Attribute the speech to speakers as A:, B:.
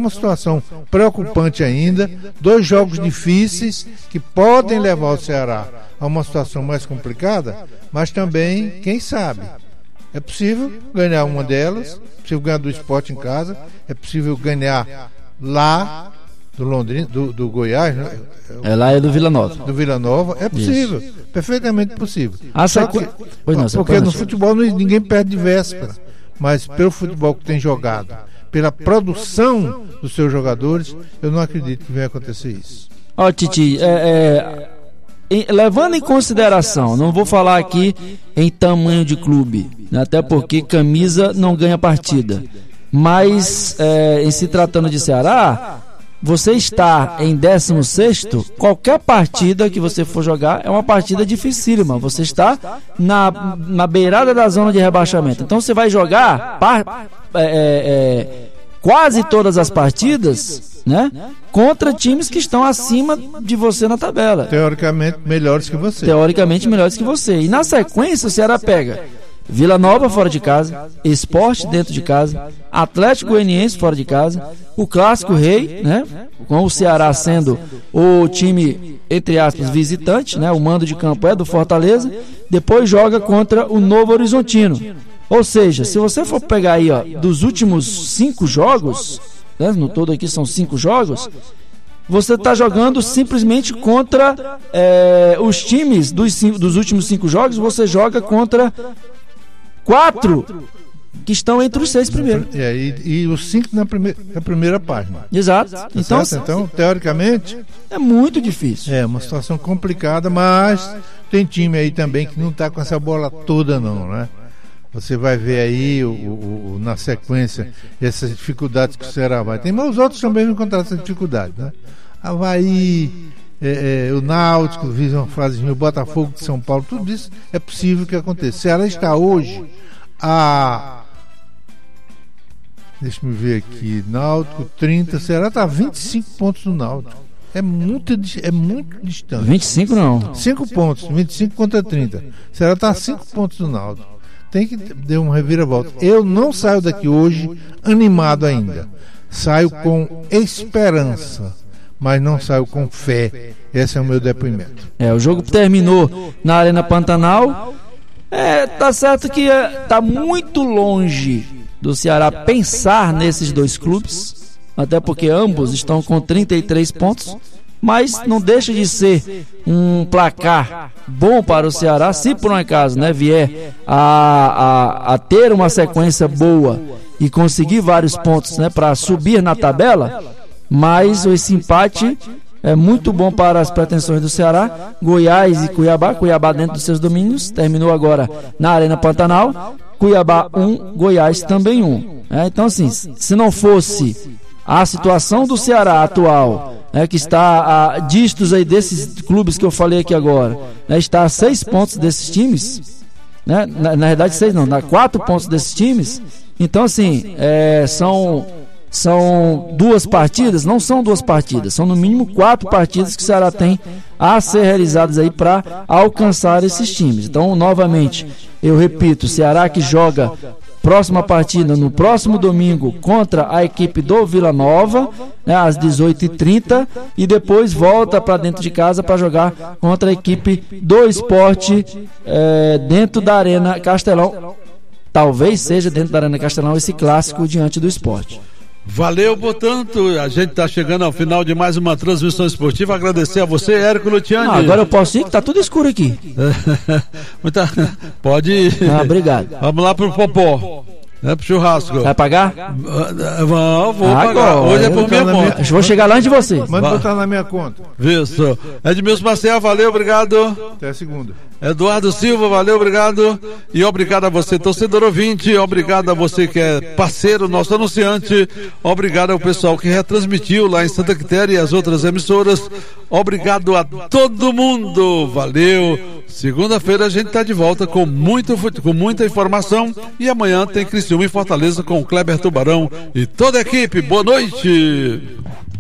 A: uma situação preocupante ainda, 2 jogos difíceis que podem levar o Ceará a uma situação mais complicada, mas também, quem sabe, é possível ganhar uma delas, é possível ganhar do Sport em casa, é possível ganhar lá do Londrina, do Goiás, né?
B: Lá é do Vila Nova.
A: Do Vila Nova, é possível, perfeitamente possível.
B: Não,
A: porque no futebol ninguém perde de véspera, mas pelo futebol que tem jogado, pela produção dos seus jogadores, eu não acredito que venha acontecer isso.
B: Ó, Titi, levando em consideração, não vou falar aqui em tamanho de clube, né, até porque camisa não ganha partida, mas em se tratando de Ceará, você está em 16º, qualquer partida que você for jogar é uma partida dificílima. Você está na beirada da zona de rebaixamento. Então você vai jogar quase todas as partidas, né, contra times que estão acima de você na tabela.
A: Teoricamente melhores que você.
B: E na sequência o Ceará pega Vila Nova fora de casa, Sport dentro de casa, Atlético Goianiense fora de casa, o Clássico Rei, né, com o Ceará sendo o time, entre aspas, visitante, né, o mando de campo é do Fortaleza, depois joga contra o Novo Horizontino. Ou seja, se você for pegar aí, ó, dos últimos 5 jogos, né, no todo aqui são 5 jogos, você está jogando simplesmente contra os times dos últimos 5 jogos, você joga contra 4 que estão entre os 6 primeiros.
A: E os 5 na primeira página.
B: Exato.
A: Então, teoricamente,
B: é muito difícil.
A: É uma situação complicada, mas tem time aí também que não está com essa bola toda, não, né? Você vai ver aí na sequência essas dificuldades que o Ceará vai ter, mas os outros também vão encontrar essa dificuldade, né? Avaí, o Náutico, Visão Frasezinho, o Botafogo de São Paulo, tudo isso é possível que aconteça. O Ceará está hoje deixa eu ver aqui, Náutico 30, o Ceará está a 25 pontos do Náutico. É muito distante.
B: 25 não.
A: 5 pontos, 25 contra 30. O Ceará está a 5 pontos do Náutico. Tem que dar uma reviravolta. Eu não saio daqui hoje animado ainda. Saio com esperança, mas não saio com fé. Esse é o meu depoimento.
B: O jogo terminou na Arena Pantanal. Tá certo que tá muito longe do Ceará pensar nesses 2 clubes, até porque ambos estão com 33 pontos, mas não deixa de ser um placar bom para o Ceará, se por um acaso, né, vier a ter uma sequência boa e conseguir vários pontos, né, para subir na tabela. Mas esse empate é muito bom para as pretensões do Ceará. Goiás e Cuiabá dentro dos seus domínios, terminou agora na Arena Pantanal. Cuiabá 1, Goiás também 1. Então, assim, se não fosse a situação do Ceará atual, que está distos aí desses clubes que eu falei aqui agora, está a 6 pontos desses times, né? Na verdade 6 não, dá 4 pontos desses times. Então, assim, são 2 partidas, não são 2 partidas, são no mínimo 4 partidas que o Ceará tem a ser realizadas aí para alcançar esses times. Então, novamente, eu repito, o Ceará que joga próxima partida no próximo domingo contra a equipe do Vila Nova, né, às 18h30, e depois volta para dentro de casa para jogar contra a equipe do Sport dentro da Arena Castelão. Talvez seja dentro da Arena Castelão esse clássico diante do Sport.
C: Valeu, portanto, a gente está chegando ao final de mais uma transmissão esportiva. Agradecer a você, Érico Luciani.
B: Agora eu posso ir, que tá tudo escuro aqui.
C: Pode ir.
B: Obrigado.
C: Vamos lá pro Popó. Pro churrasco.
B: Vai pagar?
C: Vou pagar. Hoje é por minha conta.
B: Vou chegar lá de você.
A: Manda botar na minha conta.
C: Isso. Edmilson Marcel, valeu, obrigado.
A: Até a segunda.
C: Eduardo Silva, valeu, obrigado. E obrigado a você, torcedor ouvinte. Obrigado a você que é parceiro, nosso anunciante. Obrigado ao pessoal que retransmitiu lá em Santa Quitéria e as outras emissoras. Obrigado a todo mundo. Valeu. Segunda-feira a gente está de volta com muita informação. E amanhã tem Criciúma em Fortaleza com o Kleber Tubarão e toda a equipe. Boa noite.